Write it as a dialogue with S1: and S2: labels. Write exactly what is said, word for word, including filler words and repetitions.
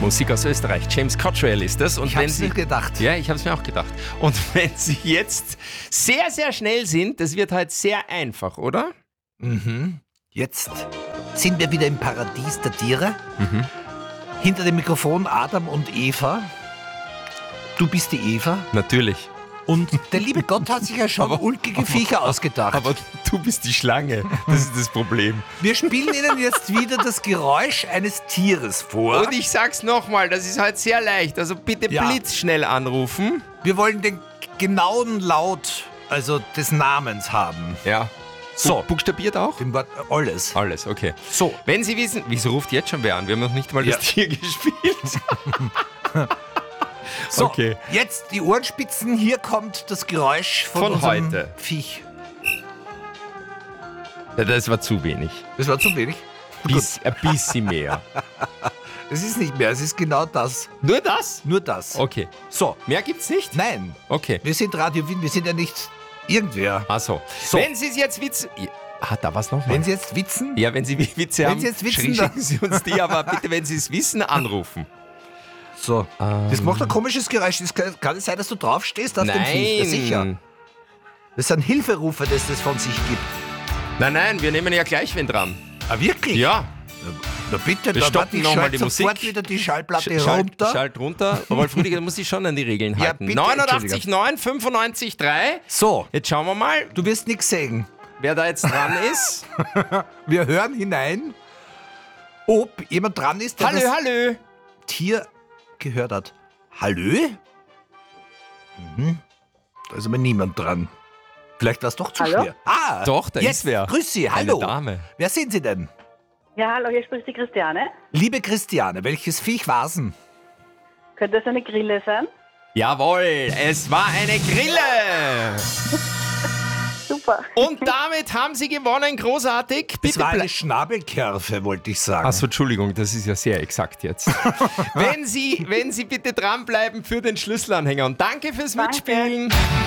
S1: Musik aus Österreich. James Cottrell ist das. Und
S2: Ich
S1: wenn
S2: hab's
S1: Sie
S2: mir gedacht.
S1: Ja, ich habe es mir auch gedacht. Und wenn Sie jetzt sehr, sehr schnell sind, das wird halt sehr einfach, oder?
S2: Mhm. Jetzt sind wir wieder im Paradies der Tiere.
S1: Mhm.
S2: Hinter dem Mikrofon Adam und Eva. Du bist die Eva.
S1: Natürlich.
S2: Und der liebe Gott hat sich ja schon
S1: Aber-
S2: ulkige Viecher ausgedacht.
S1: Aber du bist die Schlange. Das ist das Problem.
S2: Wir spielen Ihnen jetzt wieder das Geräusch eines Tieres vor.
S1: Und ich sag's nochmal, das ist halt sehr leicht. Also bitte
S2: Ja.
S1: blitzschnell anrufen.
S2: Wir wollen den genauen Laut, also des Namens haben.
S1: Ja.
S2: So.
S1: Buchstabiert auch?
S2: Dem Wort alles.
S1: Alles, okay.
S2: So.
S1: Wenn Sie wissen, wieso ruft jetzt schon wer an? Wir haben noch nicht mal
S2: Ja.
S1: das Tier gespielt.
S2: So,
S1: Okay.
S2: jetzt die Ohrenspitzen. Hier kommt das Geräusch von,
S1: Von
S2: unserem
S1: heute.
S2: Viech.
S1: Ja, das war zu wenig.
S2: Das war zu wenig.
S1: Biss, ein bisschen mehr.
S2: Es ist nicht mehr, es ist genau das.
S1: Nur das?
S2: Nur das.
S1: Okay.
S2: So,
S1: Mehr gibt's nicht?
S2: nein,
S1: Okay.
S2: wir sind Radio Wien, wir sind ja nicht irgendwer.
S1: Ach so.
S2: So.
S1: Wenn Sie es jetzt Witz... Ah, da war's noch mal.
S2: Wenn Sie jetzt witzen,
S1: Ja, wenn Sie Witze
S2: Wenn
S1: haben,
S2: Sie jetzt wissen,
S1: schrie-
S2: dann-
S1: schicken Sie uns die, aber bitte, wenn Sie es wissen, anrufen.
S2: so, das macht ein komisches Geräusch. Das kann, kann es sein, dass du draufstehst auf dem Viech? Ja, sicher.
S1: Nein.
S2: Das sind Hilferufe, dass das von sich gibt.
S1: Nein, nein, wir nehmen ja gleich wen dran.
S2: Ah, wirklich?
S1: Ja.
S2: Na bitte,
S1: Wir
S2: dann
S1: stoppen
S2: warte ich
S1: noch mal
S2: schalte
S1: die
S2: sofort
S1: Musik.
S2: wieder die Schallplatte
S1: Schalt,
S2: runter.
S1: schalt runter. Aber Früdiger, muss ich schon an die Regeln
S2: Ja,
S1: halten.
S2: bitte,
S1: neunundachtzig neun, fünfundneunzig drei.
S2: So,
S1: Jetzt schauen wir mal,
S2: du wirst nichts sagen.
S1: wer da jetzt dran ist.
S2: Wir hören hinein, ob jemand dran ist, der
S1: Hallo,
S2: das
S1: hallo.
S2: Tier gehört hat. Hallo? Mhm. Da ist aber niemand dran. Vielleicht war es doch zu
S3: Hallo?
S2: schwer. Ah,
S1: Doch, da
S2: jetzt.
S1: ist wer.
S2: Grüß Sie,
S1: Eine
S2: hallo.
S1: Dame.
S2: Wer sind Sie denn?
S3: Ja, hallo, hier spricht die Christiane.
S2: Liebe Christiane, welches Viech war's denn?
S3: Könnte das eine Grille sein?
S1: Jawohl, es war eine Grille.
S3: Super.
S1: Und damit haben Sie gewonnen, großartig.
S2: Es
S1: Bitte
S2: war
S1: ble-
S2: eine Schnabelkerfe, wollte ich sagen.
S1: Achso, Entschuldigung, das ist ja sehr exakt jetzt. wenn, Sie, wenn Sie bitte dranbleiben für den Schlüsselanhänger. Und danke fürs
S3: Danke.
S1: Mitspielen.